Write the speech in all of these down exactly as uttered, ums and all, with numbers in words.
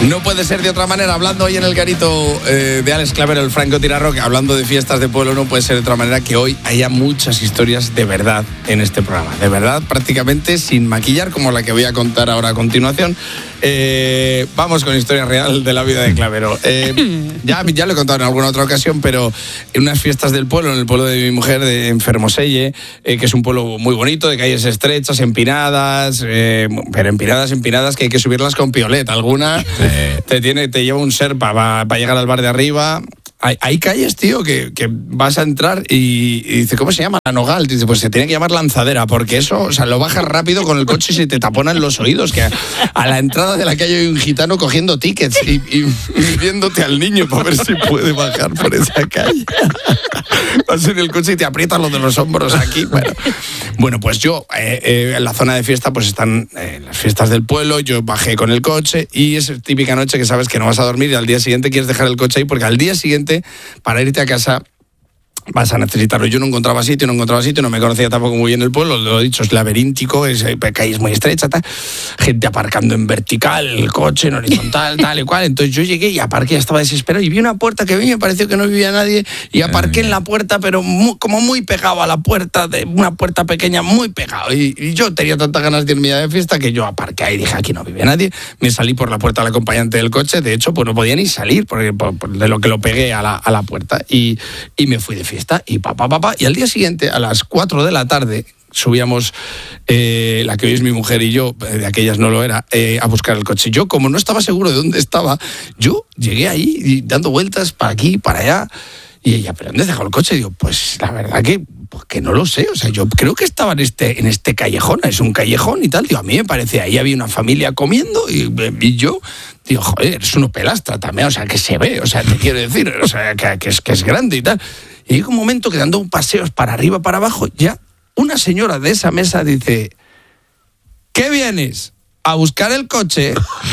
No puede ser de otra manera, hablando hoy en el garito eh, de Alex Clavero, el Franco Tirarrock, hablando de fiestas de pueblo, no puede ser de otra manera que hoy haya muchas historias de verdad en este programa. De verdad, prácticamente sin maquillar, como la que voy a contar ahora a continuación. Eh, vamos con historia real de la vida de Clavero. Eh, ya, ya lo he contado en alguna otra ocasión, pero en unas fiestas del pueblo, en el pueblo de mi mujer, de, en Fermoselle, eh, que es un pueblo muy bonito, de calles estrechas, empinadas, eh, pero empinadas, empinadas, que hay que subirlas con piolet. Alguna eh, te, tiene, te lleva un serpa para pa llegar al bar de arriba. Hay, hay calles, tío, que, que vas a entrar y, y dice, ¿cómo se llama? La Nogal. Dice, pues se tiene que llamar Lanzadera, porque eso, o sea, lo bajas rápido con el coche y se te taponan los oídos, que a, a la entrada de la calle hay un gitano cogiendo tickets y, y midiéndote al niño para ver si puede bajar por esa calle. Vas en el coche y te aprietas lo de los hombros aquí. Bueno, bueno pues yo, eh, eh, en la zona de fiesta, pues están eh, las fiestas del pueblo, yo bajé con el coche y es típica noche que sabes que no vas a dormir y al día siguiente quieres dejar el coche ahí, porque al día siguiente, para irte a casa, vas a necesitarlo. Yo no encontraba sitio, no encontraba sitio, no me conocía tampoco muy bien el pueblo, lo he dicho, es laberíntico, es, calles muy estrechas, tal, gente aparcando en vertical, el coche en horizontal, tal y cual. Entonces yo llegué y aparqué, estaba desesperado y vi una puerta que a mí me pareció que no vivía nadie y aparqué en la puerta, pero muy, como muy pegado a la puerta, de una puerta pequeña, muy pegado. Y, y yo tenía tantas ganas de irme de fiesta que yo aparqué ahí y dije, aquí no vive nadie. Me salí por la puerta del acompañante del coche, de hecho, pues no podía ni salir porque, por, por, de lo que lo pegué a la, a la puerta y, y me fui de fiesta. Y papá, papá, y al día siguiente, a las cuatro de la tarde, subíamos, eh, la que hoy es mi mujer y yo, de aquellas no lo era, eh, a buscar el coche. Yo, como no estaba seguro de dónde estaba, yo llegué ahí y dando vueltas para aquí, para allá, y ella, ¿pero dónde has dejado el coche? Y digo, pues la verdad que, pues, que no lo sé, o sea, yo creo que estaba en este, en este callejón, es un callejón y tal. Digo, a mí me parecía, ahí había una familia comiendo y, y yo... Digo, joder, es uno pelastra también, o sea, que se ve, o sea, te quiero decir, o sea, que, que, es, que es grande y tal. Y llega un momento que dando paseos para arriba, para abajo, ya una señora de esa mesa dice, ¿qué vienes? ¿A buscar el coche?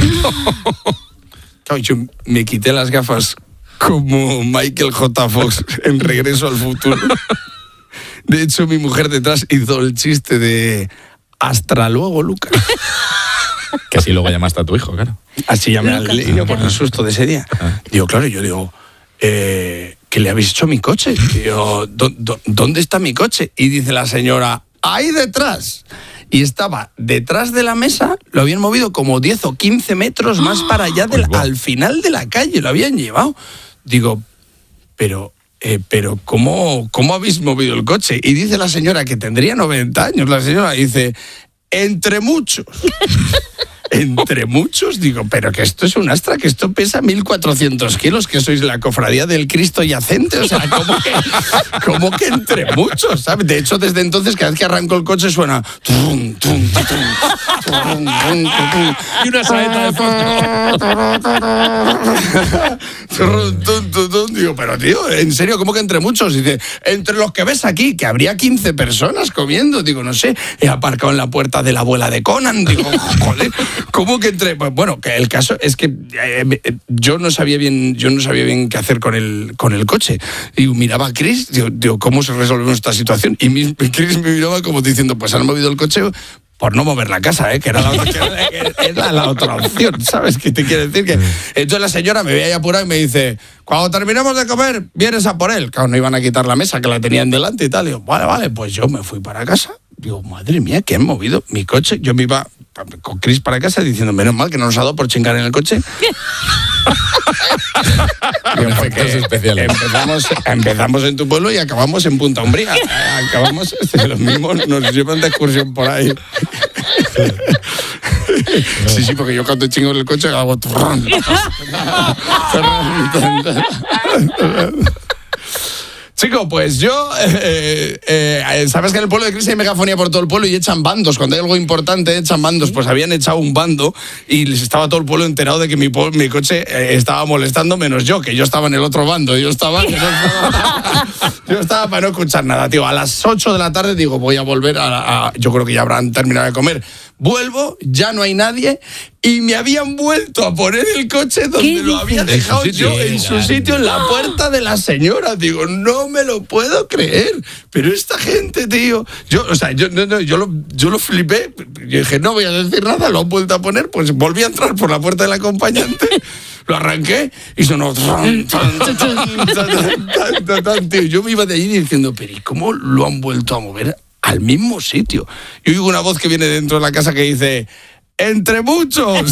Yo me quité las gafas como Michael J. Fox en Regreso al Futuro. De hecho, mi mujer detrás hizo el chiste de hasta luego, Lucas. Que así luego llamaste a tu hijo, claro. Así llamé al niño por el susto de ese día. Ah. Digo, claro, yo digo, eh, ¿qué le habéis hecho a mi coche? Digo, ¿dónde está mi coche? Y dice la señora, ahí detrás. Y estaba detrás de la mesa, lo habían movido como diez o quince metros más para allá, del, al final de la calle, lo habían llevado. Digo, pero... Eh, pero ¿cómo, ¿cómo habéis movido el coche? Y dice la señora, que tendría noventa años, la señora dice, entre muchos. Entre muchos, digo, pero que esto es un Astra, que esto pesa mil cuatrocientos kilos, que sois la cofradía del Cristo yacente, o sea, ¿cómo que, cómo que entre muchos? ¿Sabes? De hecho, desde entonces, cada vez que arranco el coche suena... Tum, tum, tum, tum, tum, tum, y una saeta de fondo. Digo, pero tío, ¿en serio? ¿Cómo que entre muchos? Dice, entre los que ves aquí, que habría quince personas comiendo. Digo, no sé, he aparcado en la puerta de la abuela de Conan. Digo, joder... ¿Cómo que entre? Bueno, que el caso es que eh, yo no sabía bien, yo no sabía bien qué hacer con el con el coche. Y miraba a Chris, digo, digo, ¿cómo se resolvió esta situación? Y mi, Chris me miraba como diciendo, pues han movido el coche por no mover la casa, ¿eh? Que era la otra, que era, que era la otra opción, ¿sabes? ¿Qué te quiere decir? Que entonces la señora me veía ahí apurada y me dice, cuando terminemos de comer, vienes a por él. Claro, no iban a quitar la mesa, que la tenían delante y tal. Digo, vale, vale, pues yo me fui para casa. Digo, madre mía, que han movido mi coche. Yo me iba con Chris para casa diciendo, menos mal que no nos ha dado por chingar en el coche. empezamos, empezamos en tu pueblo y acabamos en Punta Umbría. Acabamos, los mismos nos llevan de excursión por ahí. Sí, sí, porque yo cuando chingo en el coche hago... Chico, pues yo, eh, eh, sabes que en el pueblo de Cristo hay megafonía por todo el pueblo y echan bandos. Cuando hay algo importante, echan bandos. Pues habían echado un bando y les estaba todo el pueblo enterado de que mi, mi coche eh, estaba molestando, menos yo, que yo estaba en el otro bando. Yo estaba, yo estaba, yo estaba para no escuchar nada, tío. A las ocho de la tarde digo, voy a volver a, a... Yo creo que ya habrán terminado de comer. Vuelvo, ya no hay nadie y me habían vuelto a poner el coche donde lo había dejado yo, en su sitio, en la puerta de la señora. Digo, no me lo puedo creer. Pero esta gente, tío, yo, o sea, yo, no, no, yo, lo, yo lo flipé. Yo dije, no voy a decir nada, lo han vuelto a poner. Pues volví a entrar por la puerta del acompañante, lo arranqué y sonó. Tan, tan, tan, tan, tan, tan, tan, tío. Yo me iba de allí diciendo, pero ¿y cómo lo han vuelto a mover al mismo sitio? Y oigo una voz que viene dentro de la casa que dice, entre muchos.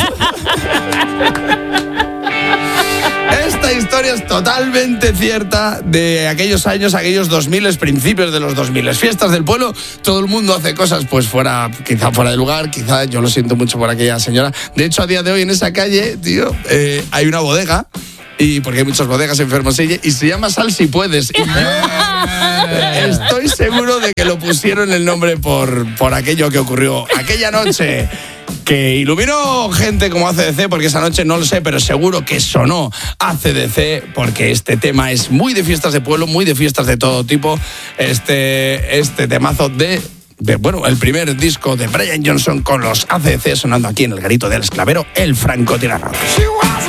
Esta historia es totalmente cierta de aquellos años, aquellos dos mil, principios de los dos mil. Fiestas del pueblo, todo el mundo hace cosas pues fuera, quizá fuera de lugar, quizá yo lo siento mucho por aquella señora. De hecho, a día de hoy en esa calle, tío, eh, hay una bodega. Y porque hay muchas bodegas en Fermoselle y se llama Sal si puedes. Y yo estoy seguro de que lo pusieron el nombre por, por aquello que ocurrió aquella noche, que iluminó gente como A C D C, porque esa noche no lo sé, pero seguro que sonó A C D C, porque este tema es muy de fiestas de pueblo, muy de fiestas de todo tipo. Este, este temazo de... De, bueno, el primer disco de Brian Johnson con los A C D C sonando aquí en el garito del Alex Clavero, el francotirador.